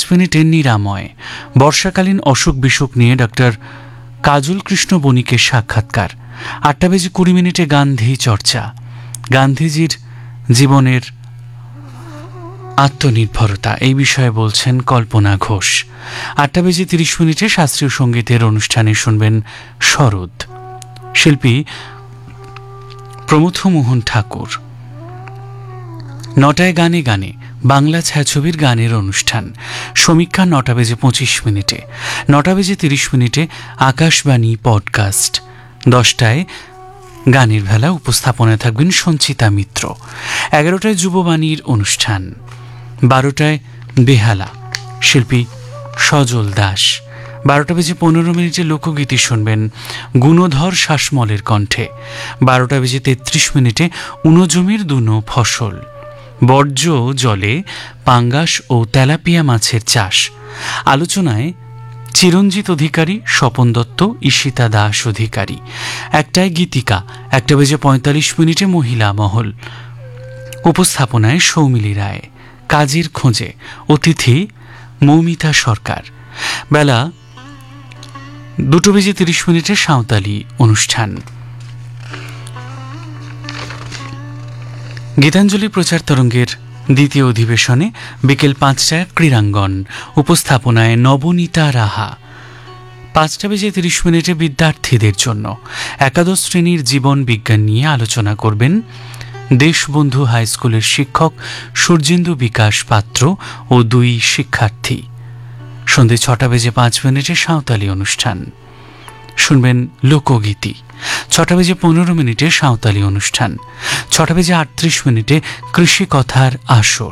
মিনিটে নিরাময়, বর্ষাকালীন অসুখ বিসুখ নিয়ে ডক্টর কাজল কৃষ্ণ বণিকের সাক্ষাৎকার। 8:20 গান্ধী চর্চা, গান্ধীজির জীবনের আত্মনির্ভরতা এই বিষয়ে বলছেন কল্পনা ঘোষ। 8:30 শাস্ত্রীয় সঙ্গীতের অনুষ্ঠানে শুনবেন শরৎ, শিল্পী প্রমথ মোহন ঠাকুর। 9টায় গানে গানে বাংলা ছায়াছবির গানের অনুষ্ঠান, সমীক্ষা 9:25। 9:30 আকাশবাণী পডকাস্ট। 10টায় গানের ভেলা, উপস্থাপনায় থাকবেন সঞ্চিতা মিত্র। 11টায় যুববাণীর অনুষ্ঠান। 12টায় বেহালা, শিল্পী সজল দাস। 12:15 লোকগীতি শুনবেন গুণধর শাসমলের কণ্ঠে। 12:33 উনজমির দুনো ফসল, বর্জ্য জলে পাঙ্গাস ও তেলাপিয়া মাছের চাষ। আলোচনায় চিরঞ্জিত অধিকারী, স্বপন দত্ত, ঈশিতা দাস অধিকারী। 1টায় গীতিকা। 1:45 মহিলা মহল, উপস্থাপনায় সৌমিলি রায়। কাজের খোঁজে, অতিথি মৌমিতা সরকার। বেলা 2:30 সাঁওতালি অনুষ্ঠান। গীতাঞ্জলি প্রচার তরঙ্গের দ্বিতীয় অধিবেশনে বিকেল 5টায় ক্রীড়াঙ্গন, উপস্থাপনায় নবনীতা রাহা। 5:30 বিদ্যার্থীদের জন্য একাদশ শ্রেণীর জীবন বিজ্ঞান নিয়ে আলোচনা করবেন দেশবন্ধু হাই স্কুলের শিক্ষক সূর্যেন্দু বিকাশ পাত্র ও 2 শিক্ষার্থী। সন্ধ্যে 6:05 সাঁওতালি অনুষ্ঠান, শুনবেন লোকগীতি। 6:15 সাঁওতালি অনুষ্ঠান। 6:38 কৃষি কথার আসর।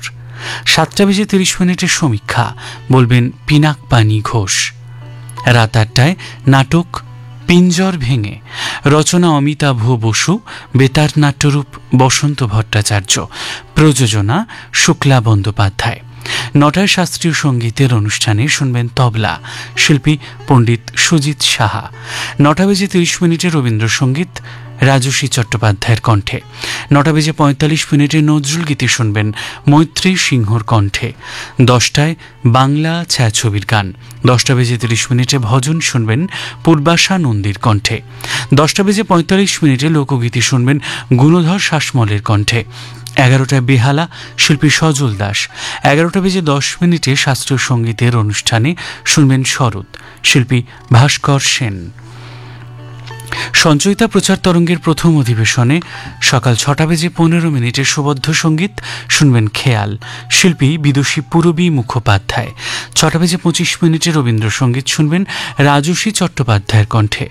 7:30 সমীক্ষা, বলবেন পিনাক পানি ঘোষ। রাত 8টায় নাটক পিঞ্জর ভেঙে, রচনা অমিতাভ বসু, বেতার নাট্যরূপ বসন্ত ভট্টাচার্য, প্রযোজনা শুক্লা বন্দ্যোপাধ্যায়। 9টায় শাস্ত্রীয় সঙ্গীতের অনুষ্ঠানে শুনবেন তবলা, শিল্পী পণ্ডিত সুজিত সাহা। 9:30 রবীন্দ্রসঙ্গীত রাজশ্রী চট্টোপাধ্যায়ের কণ্ঠে। 9:45 নজরুল গীতি শুনবেন মৈত্রী সিংহর কণ্ঠে। 10টায় বাংলা ছায়াছবির গান। 10:30 ভজন শুনবেন পূর্বাশা নন্দীর কণ্ঠে। 10:45 লোকগীতি শুনবেন গুণধর শাসমলের কণ্ঠে। 11টায় বেহালা, শিল্পী সজল দাস। 11:10 শাস্ত্রীয় সঙ্গীতের অনুষ্ঠানে শুনবেন শরৎ, শিল্পী ভাস্কর সেন। সঞ্চয়িতা প্রচার তরঙ্গের প্রথম অধিবেশনে সকাল 6:15 সুবদ্ধ সঙ্গীত শুনবেন খেয়াল, শিল্পী বিদুষী পূরবী মুখোপাধ্যায়। 6:25 রবীন্দ্রসঙ্গীত শুনবেন রাজশ্রী চট্টোপাধ্যায়ের কণ্ঠে।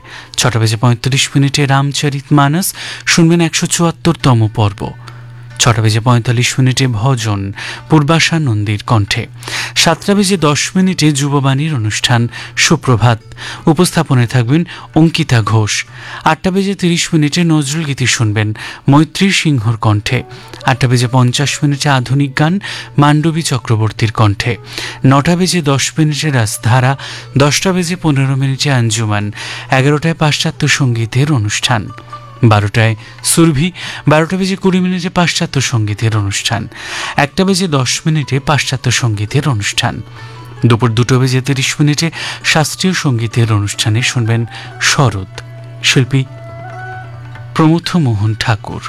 6:35 রামচরিত মানস শুনবেন 174তম পর্ব। 6:45 ভজন পূর্বাশা নন্দীর কণ্ঠে। 7:10 যুববাণীর অনুষ্ঠান সুপ্রভাত, উপস্থাপনায় থাকবেন অঙ্কিতা ঘোষ। 8:30 নজরুল গীতি শুনবেন মৈত্রী সিংহর কণ্ঠে। 8:50 আধুনিক গান মান্ডবী চক্রবর্তীর কণ্ঠে। 9:10 রাজধারা। 10:15 আঞ্জুমান। 11টায় পাশ্চাত্য সঙ্গীতের অনুষ্ঠান। 12টায় সুরভি। 12:20 পাশ্চাত্য সঙ্গীতের অনুষ্ঠান। 1:10 পাশ্চাত্য সঙ্গীতের অনুষ্ঠান। দুপুর 2:30 শাস্ত্রীয় সঙ্গীতের অনুষ্ঠানে শুনবেন শরৎ, শিল্পী প্রমথ মোহন ঠাকুর।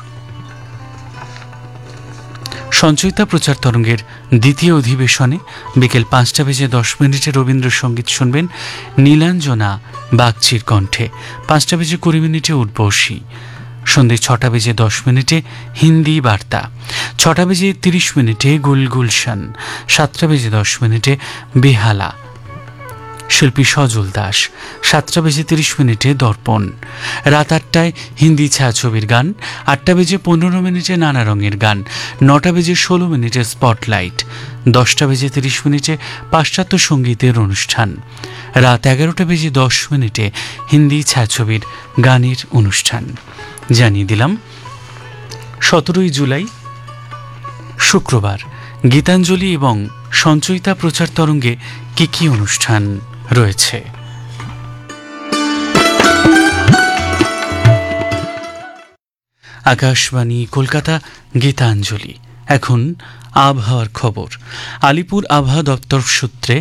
সঞ্চয়িতা প্রচার তরঙ্গের দ্বিতীয় অধিবেশনে বিকেল 5:10 রবীন্দ্রসঙ্গীত শুনবেন নীলাঞ্জনা বাগচির কণ্ঠে। 5:20 উর্বশী। সন্ধ্যে 6:10 হিন্দি বার্তা। 6:30 গুলগুলশান। 7:10 বেহালা, শিল্পী সজল দাস। 7:30 দর্পণ। রাত 8টায় হিন্দি ছায়াছবির গান। 8:15 নানা রঙের গান। 9:16 স্পটলাইট। 10:30 পাশ্চাত্য সঙ্গীতের অনুষ্ঠান। রাত 11:10 হিন্দি ছায়াছবির গানের অনুষ্ঠান। জানিয়ে দিলাম 17 জুলাই শুক্রবার গীতাঞ্জলি এবং সঞ্চয়িতা প্রচার তরঙ্গে কি কি অনুষ্ঠান রয়েছে। আকাশবাণী কলকাতা, গীতাঞ্জলি। এখন আবহাওয়ার খবর। আলিপুর আবহাওয়া দপ্তর সূত্রে